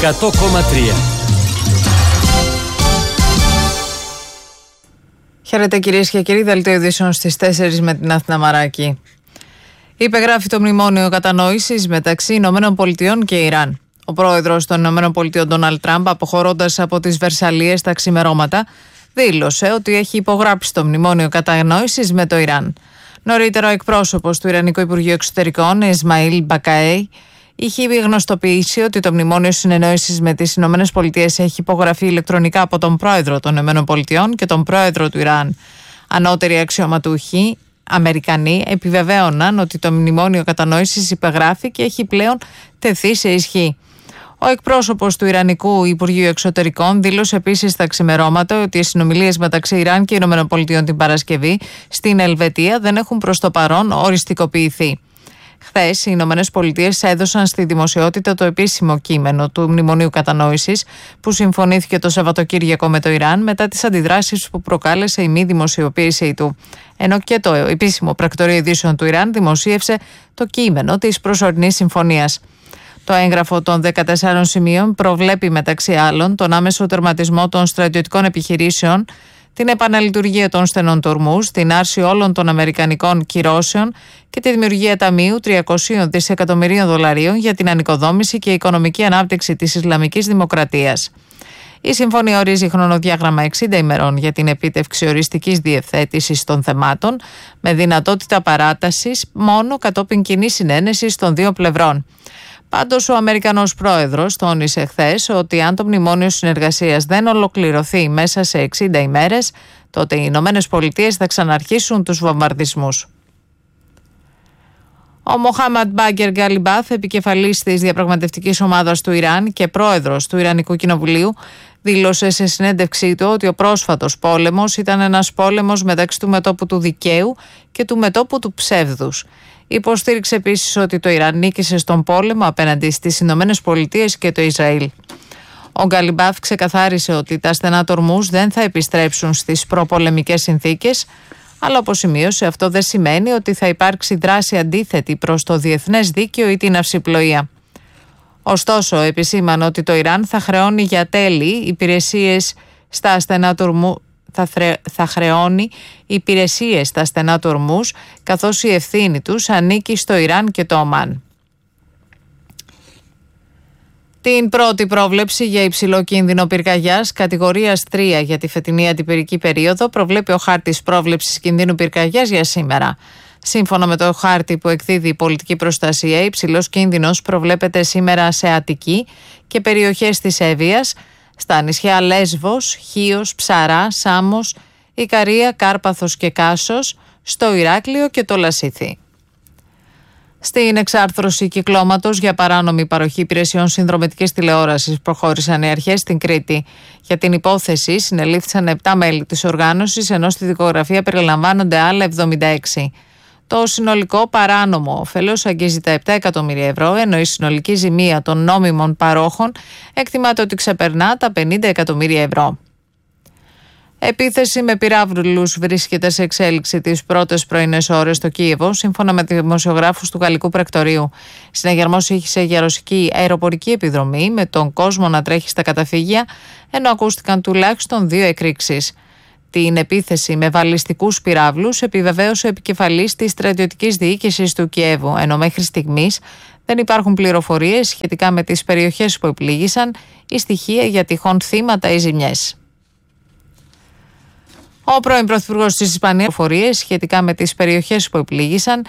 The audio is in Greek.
100,3. Χαίρετε κυρίες και κύριοι, δελτίο ειδήσεων στις 4 με την Αθηνά Μαράκη. Υπεγράφει το μνημόνιο κατανόησης μεταξύ Ηνωμένων Πολιτειών και Ιράν. Ο πρόεδρος των Ηνωμένων Πολιτειών, Ντόναλντ Τραμπ, αποχωρώντας από τις Βερσαλλίες τα ξημερώματα, δήλωσε ότι έχει υπογράψει το μνημόνιο κατανόησης με το Ιράν. Νωρίτερα, ο εκπρόσωπος του Ιρανικού Υπουργείου Εξωτερικών, Ισμαήλ Μπακαέι, είχε γνωστοποιήσει ότι το μνημόνιο συνεννόησης με τις Ηνωμένες Πολιτείες έχει υπογραφεί ηλεκτρονικά από τον πρόεδρο των Ηνωμένων Πολιτειών και τον πρόεδρο του Ιράν. Ανώτεροι αξιωματούχοι Αμερικανοί επιβεβαίωναν ότι το μνημόνιο κατανόησης υπεγράφει και έχει πλέον τεθεί σε ισχύ. Ο εκπρόσωπος του Ιρανικού Υπουργείου Εξωτερικών δήλωσε επίσης στα ξημερώματα ότι οι συνομιλίες μεταξύ Ιράν και Ηνωμένων Πολιτειών την Παρασκευή στην Ελβετία δεν έχουν προς το παρόν οριστικοποιηθεί. Χθες, οι Ηνωμένες Πολιτείες έδωσαν στη δημοσιότητα το επίσημο κείμενο του Μνημονίου Κατανόησης που συμφωνήθηκε το Σαββατοκύριακο με το Ιράν μετά τις αντιδράσεις που προκάλεσε η μη δημοσιοποίησή του. Ενώ και το επίσημο πρακτορείο ειδήσεων του Ιράν δημοσίευσε το κείμενο της προσωρινής συμφωνίας. Το έγγραφο των 14 σημείων προβλέπει μεταξύ άλλων τον άμεσο τερματισμό των στρατιωτικών επιχειρήσεων, την επαναλειτουργία των στενών τορμούς, την άρση όλων των αμερικανικών κυρώσεων και τη δημιουργία ταμείου 300 δισεκατομμυρίων δολαρίων για την ανοικοδόμηση και οικονομική ανάπτυξη της Ισλαμικής Δημοκρατίας. Η συμφωνία ορίζει χρονοδιάγραμμα 60 ημερών για την επίτευξη οριστικής διευθέτησης των θεμάτων, με δυνατότητα παράτασης μόνο κατόπιν κοινής συνένεσης των δύο πλευρών. Πάντως, ο Αμερικανός πρόεδρος τόνισε χθες ότι αν το μνημόνιο συνεργασίας δεν ολοκληρωθεί μέσα σε 60 ημέρες, τότε οι Ηνωμένες Πολιτείες θα ξαναρχίσουν τους βομβαρδισμούς. Ο Μοχάμαντ Μπάγκερ Γκαλιμπάθ, επικεφαλής της διαπραγματευτικής ομάδας του Ιράν και πρόεδρος του Ιρανικού Κοινοβουλίου, δήλωσε σε συνέντευξή του ότι ο πρόσφατος πόλεμος ήταν ένας πόλεμος μεταξύ του μετώπου του δικαίου και του μετώπου του ψεύδους. Υποστήριξε επίσης ότι το Ιράν νίκησε στον πόλεμο απέναντι στις Ηνωμένες Πολιτείες και το Ισραήλ. Ο Γκαλιμπάθ ξεκαθάρισε ότι τα στενά τορμούς δεν θα επιστρέψουν στις προπολεμικές συνθήκες, αλλά όπως σημείωσε, αυτό δεν σημαίνει ότι θα υπάρξει δράση αντίθετη προς το διεθνές δίκαιο ή την αυσιπλοεία. Ωστόσο, επισήμανε ότι το Ιράν θα χρεώνει για τέλη υπηρεσίες στα στενά τορμού. Θα χρεώνει υπηρεσίες στα στενά τορμούς, καθώς η ευθύνη τους ανήκει στο Ιράν και το Ομάν. Την πρώτη πρόβλεψη για υψηλό κίνδυνο πυρκαγιάς κατηγορίας 3 για τη φετινή αντιπυρική περίοδο προβλέπει ο χάρτης πρόβλεψης κινδύνου πυρκαγιάς για σήμερα. Σύμφωνα με το χάρτη που εκδίδει η πολιτική προστασία, υψηλός κίνδυνος προβλέπεται σήμερα σε Αττική και περιοχές της Εύβοιας, στα νησιά Λέσβος, Χίος, Ψαρά, Σάμος, Ικαρία, Κάρπαθος και Κάσος, στο Ηράκλειο και το Λασίθι. Στην εξάρθρωση κυκλώματος για παράνομη παροχή υπηρεσιών συνδρομητικής τηλεόρασης προχώρησαν οι αρχές στην Κρήτη. Για την υπόθεση συνελήφθησαν 7 μέλη της οργάνωσης, ενώ στη δικογραφία περιλαμβάνονται άλλα 76. Το συνολικό παράνομο όφελος αγγίζει τα 7 εκατομμύρια ευρώ, ενώ η συνολική ζημία των νόμιμων παρόχων εκτιμάται ότι ξεπερνά τα 50 εκατομμύρια ευρώ. Επίθεση με πυράβλους βρίσκεται σε εξέλιξη τις πρώτες πρωινές ώρες στο Κίεβο, σύμφωνα με δημοσιογράφους του Γαλλικού Πρακτορείου. Συναγερμός είχε για ρωσική αεροπορική επιδρομή, με τον κόσμο να τρέχει στα καταφύγια, ενώ ακούστηκαν τουλάχιστον 2 εκρήξεις. Την επίθεση με βαλιστικούς πυράβλους επιβεβαίωσε ο επικεφαλής της στρατιωτικής διοίκησης του Κιέβου, ενώ μέχρι στιγμής δεν υπάρχουν πληροφορίες σχετικά με τις περιοχές που επλήγησαν ή στοιχεία για τυχόν θύματα ή ζημιές. Ο πρώην Πρωθυπουργός της Ισπανίας πληροφορίες σχετικά με τις περιοχές που επλήγησαν